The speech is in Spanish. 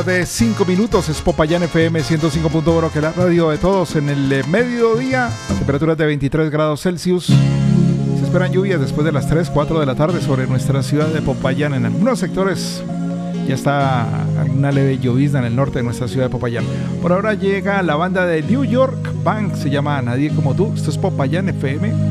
De 5 minutos es Popayán FM 105.1, que es la radio de todos. En el mediodía, temperaturas de 23 grados Celsius. Se esperan lluvias después de las 3, 4 de la tarde sobre nuestra ciudad de Popayán. En algunos sectores ya está una leve llovizna en el norte de nuestra ciudad de Popayán. Por ahora llega la banda de New York Bank, se llama Nadie Como Tú. Esto es Popayán FM.